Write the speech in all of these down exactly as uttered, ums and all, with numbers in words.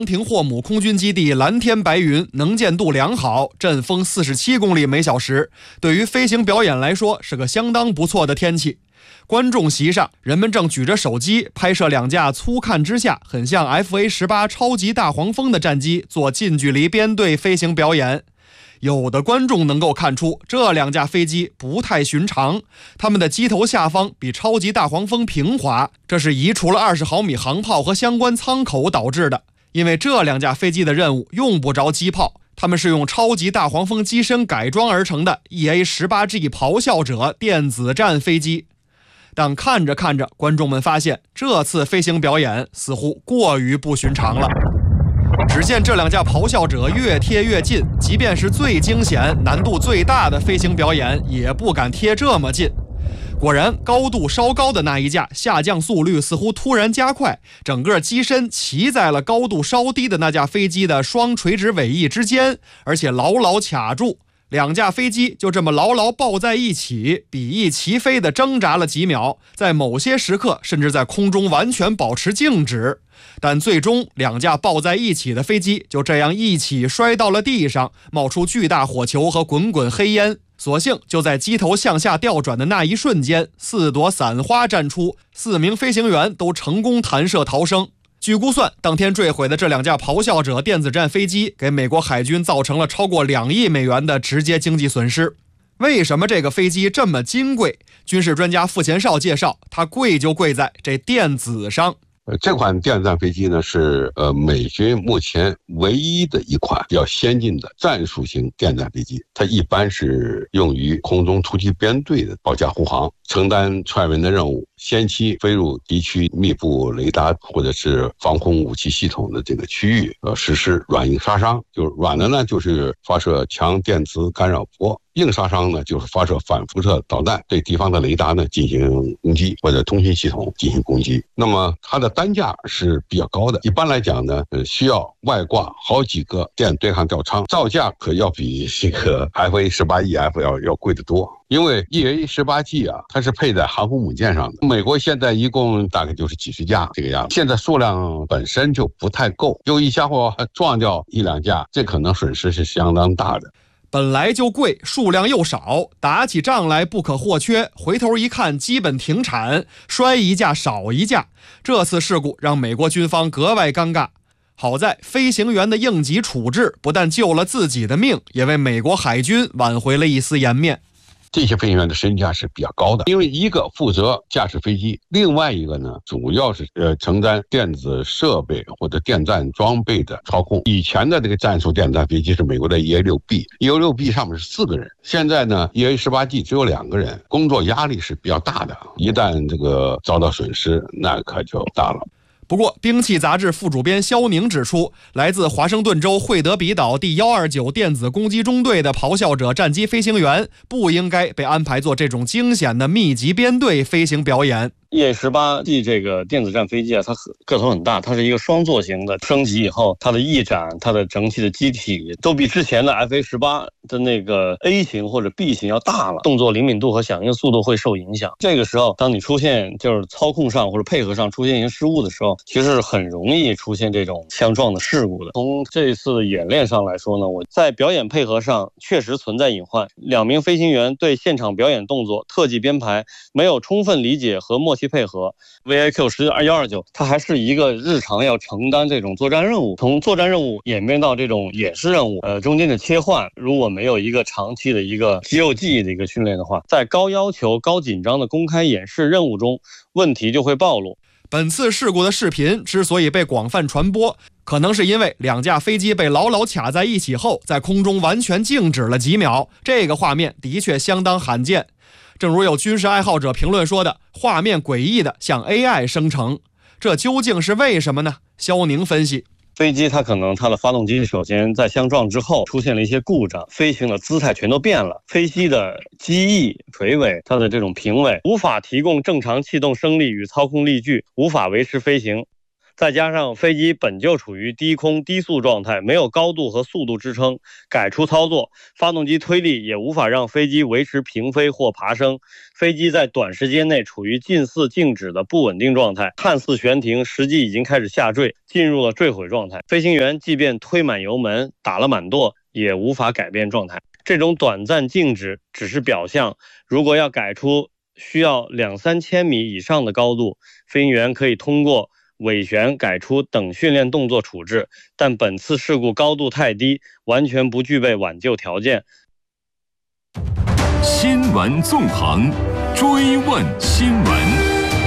平霍姆空军基地蓝天白云，能见度良好，阵风四十七公里每小时，对于飞行表演来说是个相当不错的天气。观众席上，人们正举着手机拍摄两架粗看之下很像 F A 十八 超级大黄蜂的战机做近距离编队飞行表演。有的观众能够看出这两架飞机不太寻常，它们的机头下方比超级大黄蜂平滑，这是移除了二十毫米航炮和相关舱口导致的。因为这两架飞机的任务用不着机炮，它们是用超级大黄蜂机身改装而成的 E A 十八 G 咆哮者电子战飞机。但看着看着，观众们发现这次飞行表演似乎过于不寻常了。只见这两架咆哮者越贴越近，即便是最惊险、难度最大的飞行表演也不敢贴这么近。果然，高度稍高的那一架下降速率似乎突然加快，整个机身骑在了高度稍低的那架飞机的双垂直尾翼之间，而且牢牢卡住。两架飞机就这么牢牢抱在一起，比翼齐飞地挣扎了几秒，在某些时刻甚至在空中完全保持静止。但最终，两架抱在一起的飞机就这样一起摔到了地上，冒出巨大火球和滚滚黑烟。所幸就在机头向下调转的那一瞬间，四朵伞花绽出，四名飞行员都成功弹射逃生。据估算，当天坠毁的这两架咆哮者电子战飞机给美国海军造成了超过两亿美元的直接经济损失。为什么这个飞机这么金贵？军事专家傅前绍介绍，它贵就贵在这电子上。 呃，这款电子战飞机呢是呃美军目前唯一的一款比较先进的战术型电子战飞机，它一般是用于空中突击编队的保驾护航，承担穿云的任务，先期飞入敌区密布雷达或者是防空武器系统的这个区域，呃，实施软硬杀伤。就是软的呢，就是发射强电磁干扰波；硬杀伤呢，就是发射反辐射导弹，对敌方的雷达呢进行攻击，或者通信系统进行攻击。那么它的单价是比较高的，一般来讲呢，呃，需要外挂好几个电对抗吊舱，造价可要比这个 F A 十八 E F 要要贵得多。因为 E A 十八 G 啊，它是配在航空母舰上的。美国现在一共大概就是几十架这个样子，现在数量本身就不太够，又一家伙撞掉一两架，这可能损失是相当大的。 本来就贵，数量又少，打起仗来不可或缺。回头一看，基本停产，摔一架少一架。这次事故让美国军方格外尴尬。好在飞行员的应急处置不但救了自己的命，也为美国海军挽回了一丝颜面。 这些飞行员的身价是比较高的，因为一个负责驾驶飞机，另外一个呢，主要是呃承担电子设备或者电战装备的操控。以前的这个战术电子战飞机是美国的 E A 六 B，E A 六 B 上面是四个人，现在呢 E A 十八 G 只有两个人，工作压力是比较大的，一旦这个遭到损失，那可就大了。 不过，兵器杂志副主编肖宁指出，来自华盛顿州惠德比岛第一二九电子攻击中队的咆哮者战机飞行员不应该被安排做这种惊险的密集编队飞行表演。 E A 十八 G 这个电子战飞机啊，它个头很大，它是一个双座型的，升级以后，它的翼展、它的整体的机体都比之前的 F A 十八 的那个 A 型或者 B 型要大了，动作灵敏度和响应速度会受影响。这个时候，当你出现就是操控上或者配合上出现一些失误的时候，其实是很容易出现这种相撞的事故的。从这一次的演练上来说呢，我在表演配合上确实存在隐患，两名飞行员对现场表演动作、特技编排没有充分理解和默契配合。 V A Q 十二一二九它还是一个日常要承担这种作战任务，从作战任务演变到这种演示任务，呃，中间的切换，如果没有一个长期的一个肌肉记忆的一个训练的话，在高要求、高紧张的公开演示任务中，问题就会暴露。 本次事故的视频之所以被广泛传播，可能是因为两架飞机被牢牢卡在一起后，在空中完全静止了几秒，这个画面的确相当罕见。正如有军事爱好者评论说的，画面诡异的像 A I 生成，这究竟是为什么呢？肖宁分析， 飞机它可能它的发动机首先在相撞之后出现了一些故障，飞行的姿态全都变了，飞机的机翼、垂尾、它的这种平尾无法提供正常气动升力与操控力矩，无法维持飞行。 再加上飞机本就处于低空低速状态，没有高度和速度支撑，改出操作，发动机推力也无法让飞机维持平飞或爬升，飞机在短时间内处于近似静止的不稳定状态，看似悬停，实际已经开始下坠，进入了坠毁状态。飞行员即便推满油门，打了满舵，也无法改变状态。这种短暂静止只是表象，如果要改出需要两三千米以上的高度，飞行员可以通过尾旋改出等训练动作处置，但本次事故高度太低，完全不具备挽救条件。 新闻纵横，追问新闻。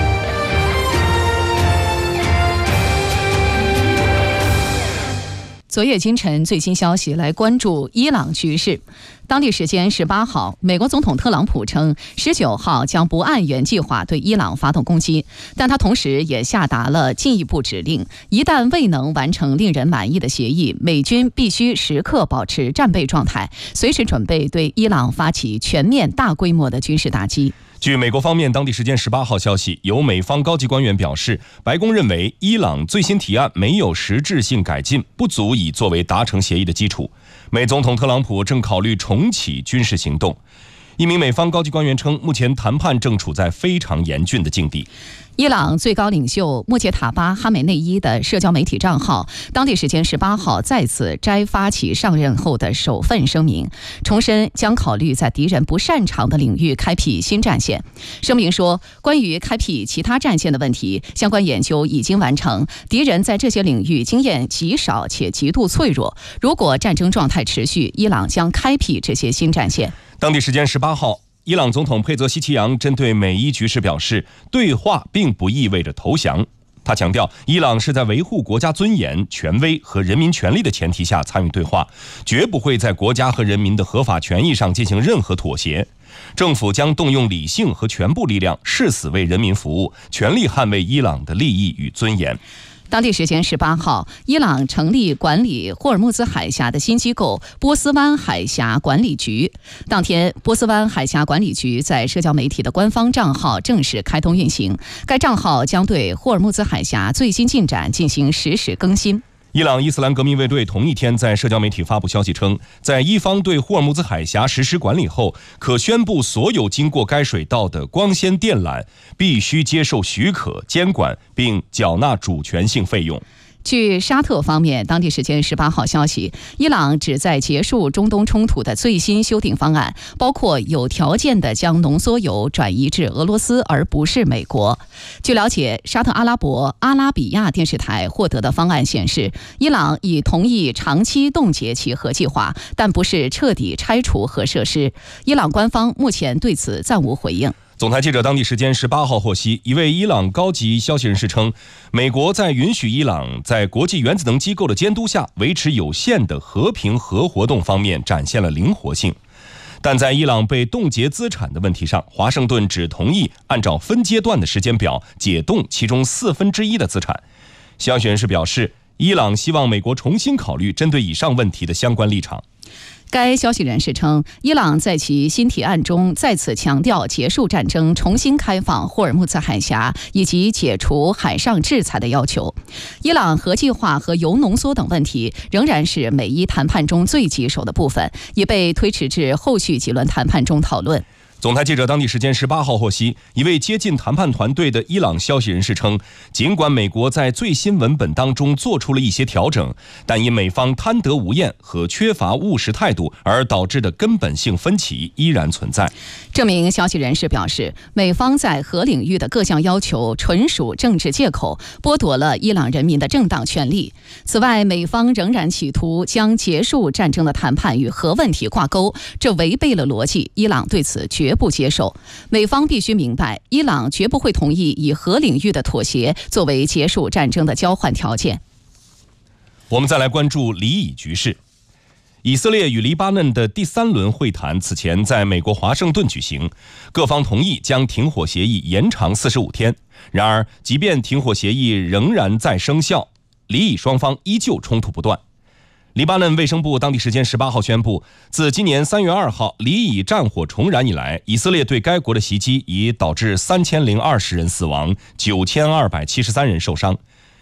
昨夜今晨最新消息，来关注伊朗局势。当地时间十八号，美国总统特朗普称，十九号将不按原计划对伊朗发动攻击，但他同时也下达了进一步指令：一旦未能完成令人满意的协议，美军必须时刻保持战备状态，随时准备对伊朗发起全面大规模的军事打击。 据美国方面当地时间十八号消息，有美方高级官员表示，白宫认为伊朗最新提案没有实质性改进，不足以作为达成协议的基础。美总统特朗普正考虑重启军事行动。一名美方高级官员称，目前谈判正处在非常严峻的境地。 伊朗最高领袖穆杰塔巴哈梅内伊的社交媒体账号，当地时间十八号再次摘发其上任后的首份声明，重申将考虑在敌人不擅长的领域开辟新战线。声明说，关于开辟其他战线的问题，相关研究已经完成，敌人在这些领域经验极少且极度脆弱。如果战争状态持续，伊朗将开辟这些新战线。 当地时间十八号，伊朗总统佩泽希奇扬针对美伊局势表示，对话并不意味着投降。他强调，伊朗是在维护国家尊严、权威和人民权利的前提下参与对话，绝不会在国家和人民的合法权益上进行任何妥协。政府将动用理性和全部力量，誓死为人民服务，全力捍卫伊朗的利益与尊严。 当地时间十八号，伊朗成立管理霍尔木兹海峡的新机构波斯湾海峡管理局。当天，波斯湾海峡管理局在社交媒体的官方账号正式开通运行，该账号将对霍尔木兹海峡最新进展进行实时更新。 伊朗伊斯兰革命卫队同一天在社交媒体发布消息称，在伊方对霍尔木兹海峡实施管理后，可宣布所有经过该水道的光纤电缆必须接受许可、监管并缴纳主权性费用。 据沙特方面当地时间十八号消息，伊朗旨在结束中东冲突的最新修订方案，包括有条件地将浓缩铀转移至俄罗斯而不是美国。据了解，沙特阿拉伯阿拉比亚电视台获得的方案显示，伊朗已同意长期冻结其核计划，但不是彻底拆除核设施。伊朗官方目前对此暂无回应。 总台记者当地时间十八号获悉，一位伊朗高级消息人士称，美国在允许伊朗在国际原子能机构的监督下维持有限的和平核活动方面展现了灵活性，但在伊朗被冻结资产的问题上，华盛顿只同意按照分阶段的时间表解冻其中四分之一的资产。消息人士表示，伊朗希望美国重新考虑针对以上问题的相关立场。 该消息人士称，伊朗在其新提案中再次强调结束战争、重新开放霍尔木兹海峡以及解除海上制裁的要求。伊朗核计划和铀浓缩等问题仍然是美伊谈判中最棘手的部分，已被推迟至后续几轮谈判中讨论。 总台记者当地时间十八号获悉，一位接近谈判团队的伊朗消息人士称，尽管美国在最新文本当中做出了一些调整，但因美方贪得无厌和缺乏务实态度而导致的根本性分歧依然存在。 这名消息人士表示，美方在核领域的各项要求纯属政治借口，剥夺了伊朗人民的正当权利。此外，美方仍然企图将结束战争的谈判与核问题挂钩，这违背了逻辑，伊朗对此绝不接受。美方必须明白，伊朗绝不会同意以核领域的妥协作为结束战争的交换条件。 我们再来关注黎以局势。以色列与黎巴嫩的第三轮会谈此前在美国华盛顿举行，各方同意将停火协议延长四十五天。然而，即便停火协议仍然在生效，黎以双方依旧冲突不断。黎巴嫩卫生部当地时间十八号宣布，自今年三月二号黎以战火重燃以来，以色列对该国的袭击已导致三千零二十人死亡，九千二百七十三人受伤。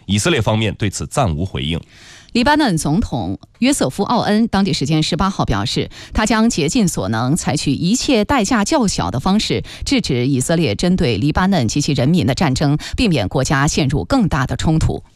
以色列方面对此暂无回应。 黎巴嫩总统约瑟夫·奥恩当地时间十八号表示，他将竭尽所能，采取一切代价较小的方式，制止以色列针对黎巴嫩及其人民的战争，避免国家陷入更大的冲突。